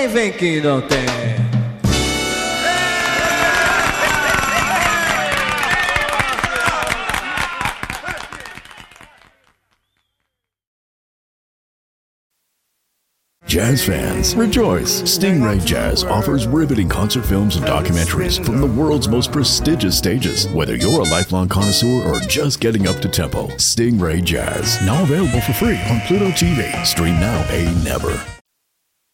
tem, vem que não tem. Jazz fans, rejoice! Stingray Jazz offers riveting concert films and documentaries from the world's most prestigious stages. Whether you're a lifelong connoisseur or just getting up to tempo, Stingray Jazz, now available for free on Pluto TV. Stream now, pay never.